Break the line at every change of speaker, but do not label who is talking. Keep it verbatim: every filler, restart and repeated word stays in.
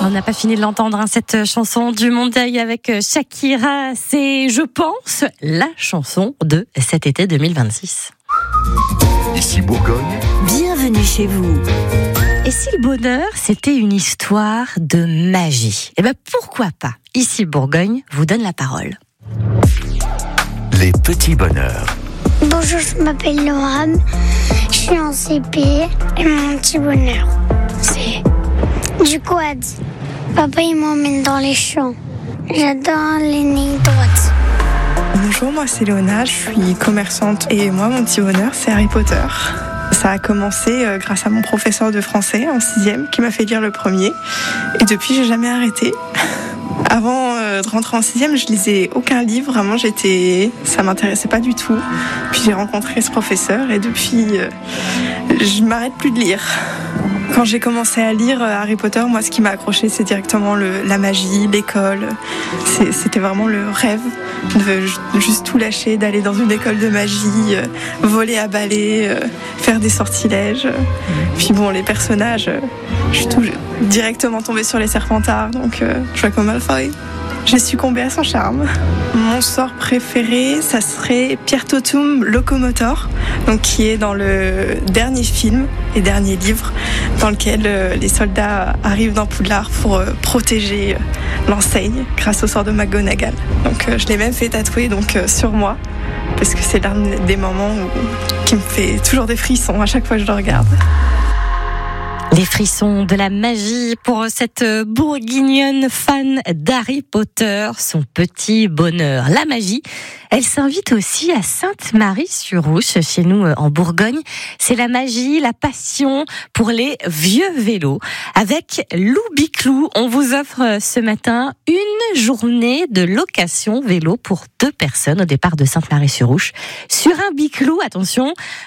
On n'a pas fini de l'entendre, hein, cette chanson du Mondial avec Shakira. C'est, je pense, la chanson de cet été deux mille vingt-six.
Ici Bourgogne.
Bienvenue chez vous. Et si le bonheur, c'était une histoire de magie? Eh ben, pourquoi pas? Ici Bourgogne vous donne la parole.
Les petits bonheurs.
Bonjour, je m'appelle Laurent, je suis en C P et mon petit bonheur, c'est du quad. Papa, il m'emmène dans les champs. J'adore les lignes droites.
Bonjour, moi c'est Léona, je suis commerçante et moi mon petit bonheur c'est Harry Potter. Ça a commencé grâce à mon professeur de français en sixième qui m'a fait lire le premier et depuis j'ai jamais arrêté. Avant de rentrer en sixième, je lisais aucun livre, vraiment j'étais, ça m'intéressait pas du tout. Puis j'ai rencontré ce professeur et depuis, je m'arrête plus de lire. Quand j'ai commencé à lire Harry Potter, moi ce qui m'a accroché c'est directement le, la magie, l'école. C'est, c'était vraiment le rêve de juste tout lâcher, d'aller dans une école de magie, voler à balai, faire des sortilèges. Puis bon, les personnages, je suis tout, directement tombée sur les Serpentards, donc euh, je vois comme Malfoy. J'ai succombé à son charme. Mon sort préféré, ça serait Pierre Totum Locomotor, donc qui est dans le dernier film et dernier livre, dans lequel euh, les soldats arrivent dans Poudlard pour euh, protéger euh, l'enseigne grâce au sort de McGonagall. Donc euh, je l'ai même fait tatouer donc euh, sur moi, parce que c'est l'un des moments où, qui me fait toujours des frissons à chaque fois que je le regarde.
Les frissons de la magie pour cette bourguignonne fan d'Harry Potter, son petit bonheur. La magie, elle s'invite aussi à Sainte-Marie-sur-Rousse, chez nous en Bourgogne. C'est la magie, la passion pour les vieux vélos. Avec Lou Biclou, on vous offre ce matin une journée de location vélo pour deux personnes au départ de Sainte-Marie-sur-Rousse. Sur un Biclou, attention,